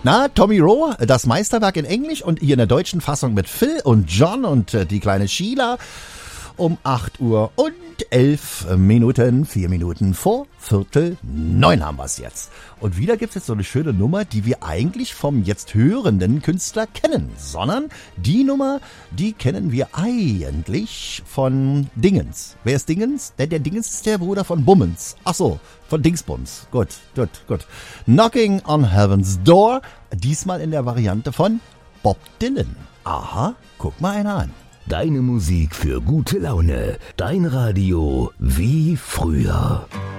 Na, Tommy Rowe, das Meisterwerk in Englisch und hier in der deutschen Fassung mit Phil und John und die kleine Sheila um 8 Uhr und 11 Minuten, 4 Minuten vor 8:45 haben wir es jetzt. Und wieder gibt's jetzt so eine schöne Nummer, die wir eigentlich vom jetzt hörenden Künstler kennen, sondern die Nummer, die kennen wir eigentlich von Dingens. Wer ist Dingens? Der Dingens ist der Bruder von Bummens. Ach so, von Dingsbums. Gut. Knocking on Heaven's Door, diesmal in der Variante von Bob Dylan. Aha, guck mal einer an. Deine Musik für gute Laune. Dein Radio wie früher.